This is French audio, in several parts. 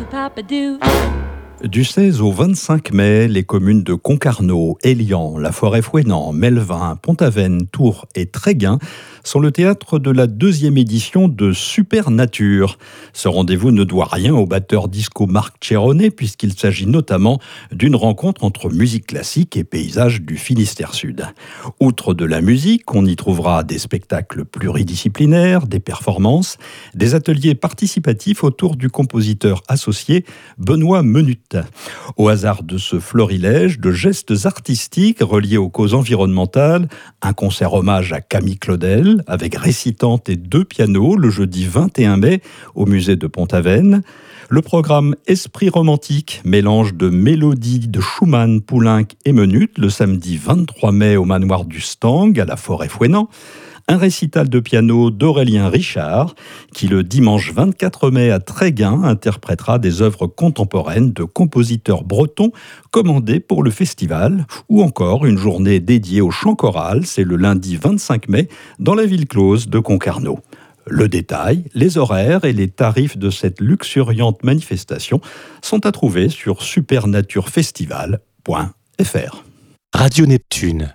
Papa-doo. Du 16 au 25 mai, les communes de Concarneau, Élian, La Forêt-Fouesnant, Melvin, Pont-Aven, Tours et Tréguin sont le théâtre de la 2e édition de Super Nature. Ce rendez-vous ne doit rien au batteur disco Marc Cheronet puisqu'il s'agit notamment d'une rencontre entre musique classique et paysages du Finistère Sud. Outre de la musique, on y trouvera des spectacles pluridisciplinaires, des performances, des ateliers participatifs autour du compositeur associé Benoît Menut. Au hasard de ce florilège de gestes artistiques reliés aux causes environnementales, un concert hommage à Camille Claudel avec récitante et 2 pianos le jeudi 21 mai au musée de Pont-Aven. Le programme Esprit romantique, mélange de mélodies de Schumann, Poulenc et Menut le samedi 23 mai au manoir du Stang à La Forêt-Fouesnant. Un récital de piano d'Aurélien Richard, qui le dimanche 24 mai à Tréguin interprétera des œuvres contemporaines de compositeurs bretons commandées pour le festival, ou encore une journée dédiée au chant choral, c'est le lundi 25 mai, dans la ville close de Concarneau. Le détail, les horaires et les tarifs de cette luxuriante manifestation sont à trouver sur supernaturefestival.fr. Radio Neptune.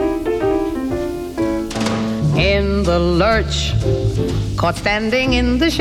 In the lurch, caught standing in the